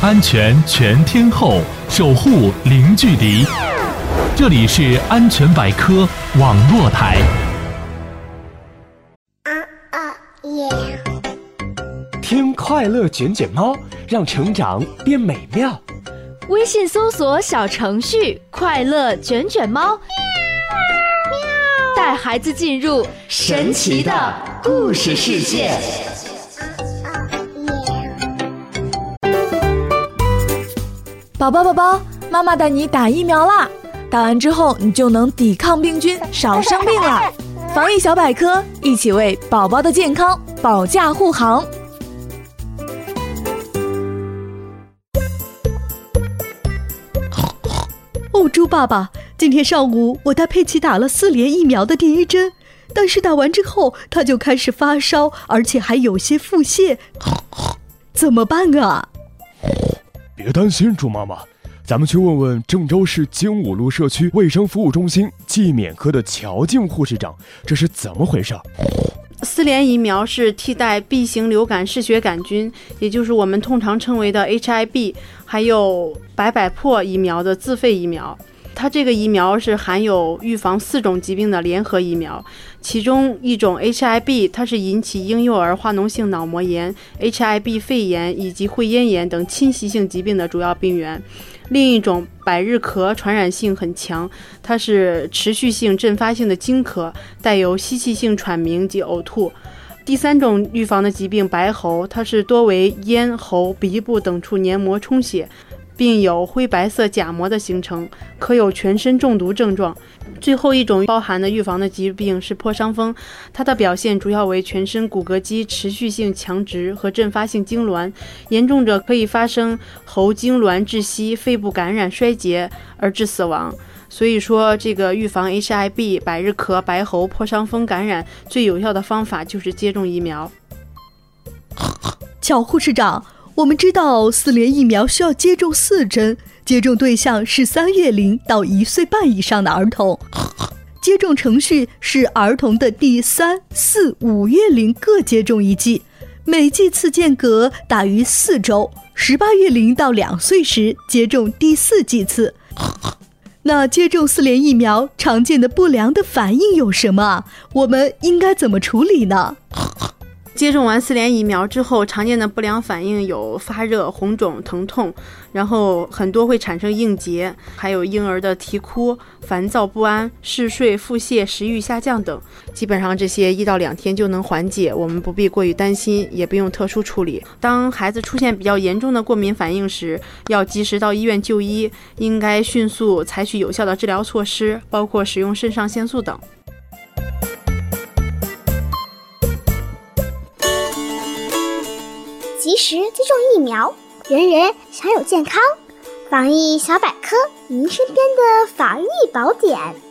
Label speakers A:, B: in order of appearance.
A: 安全全天候，守护零距离。这里是安全百科网络台。
B: 听快乐卷卷猫，让成长变美妙。
C: 微信搜索小程序快乐卷卷猫，带孩子进入神奇的故事世界。
D: 宝宝，妈妈带你打疫苗啦！打完之后，你就能抵抗病菌，少生病了。防疫小百科，一起为宝宝的健康保驾护航。
E: 猪爸爸，今天上午我带佩奇打了4联疫苗的第1针，但是打完之后他就开始发烧，而且还有些腹泻，怎么办啊？
B: 别担心，猪妈妈，咱们去问问郑州市精武路社区卫生服务中心季免科的乔静护士长，这是怎么回事
F: ？4联疫苗是替代 B 型流感嗜血杆菌，也就是我们通常称为的 HIB， 还有白百破疫苗的自费疫苗。它这个疫苗是含有预防4种疾病的联合疫苗，其中一种 HIB 它是引起婴幼儿化脓性脑膜炎、HIB 肺炎以及会咽炎等侵袭性疾病的主要病源。另一种百日咳传染性很强，它是持续性阵发性的惊咳，带有吸气性喘鸣及呕吐。第3种预防的疾病白喉，它是多为咽、喉、鼻部等处黏膜充血，并有灰白色假膜的形成，可有全身中毒症状。最后一种包含的预防的疾病是破伤风，它的表现主要为全身骨骼肌持续性强直和阵发性痉挛，严重者可以发生喉痉挛窒息、肺部感染衰竭而致死亡。所以说，这个预防 HIB、百日咳、白喉、破伤风感染最有效的方法就是接种疫苗。
E: 乔护士长，我们知道4联疫苗需要接种4针，接种对象是3月龄到1岁半以上的儿童。接种程序是儿童的第3、4、5月龄各接种1剂，每剂次间隔大于4周。18月龄到2岁时接种第4剂次。那接种4联疫苗常见的不良的反应有什么？我们应该怎么处理呢？
F: 接种完4联疫苗之后，常见的不良反应有发热、红肿、疼痛，然后很多会产生硬结，还有婴儿的啼哭、烦躁不安、嗜睡、腹泻、食欲下降等。基本上这些1到2天就能缓解，我们不必过于担心，也不用特殊处理。当孩子出现比较严重的过敏反应时，要及时到医院就医，应该迅速采取有效的治疗措施，包括使用肾上腺素等。
G: 及时接种疫苗，人人享有健康。防疫小百科，您身边的防疫宝典。